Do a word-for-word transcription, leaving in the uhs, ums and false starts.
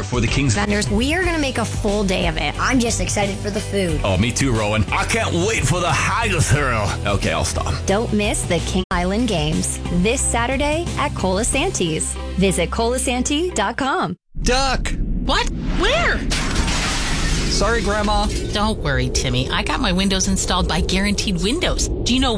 support for the Kings vendors. We are going to make a full day of it. I'm just excited for the food. Oh, me too, Rowan. I can't wait for the Hydrotherapy. Okay, I'll stop. Don't miss the King Island Games this Saturday at Colasanti's. Visit colasanti dot com. Duck! What? Where? Sorry, Grandma. Don't worry, Timmy. I got my windows installed by Guaranteed Windows. Do you know